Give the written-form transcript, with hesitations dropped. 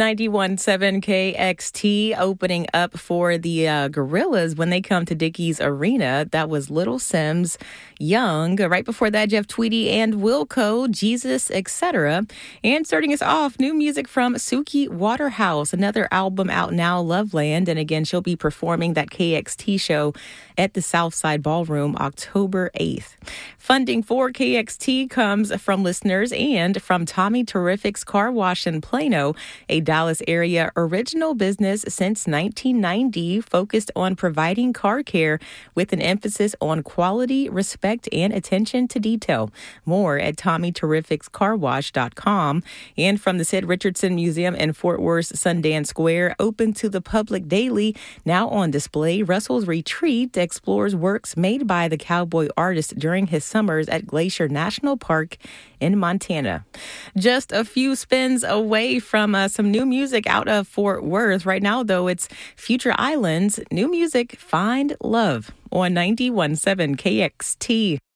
91.7 KXT opening up for the Gorillas when they come to Dickies Arena. That was Little Sims, Young. Right before that, Jeff Tweedy and Wilco, Jesus, etc. And starting us off, new music from Suki Waterhouse, another album out now, Loveland. And again, she'll be performing that KXT show at the Southside Ballroom October 8th. Funding for KXT comes from listeners and from Tommy Terrific's Car Wash in Plano, a Dallas area original business since 1990, focused on providing car care with an emphasis on quality, respect, and attention to detail. More at TommyTerrificsCarWash.com. And from the Sid Richardson Museum in Fort Worth's Sundance Square, open to the public daily, now on display, Russell's Retreat explores works made by the cowboy artist during his summers at Glacier National Park in Montana. Just a few spins away from some new music out of Fort Worth. Right now, though, it's Future Islands. New music, Find Love on 91.7 KXT.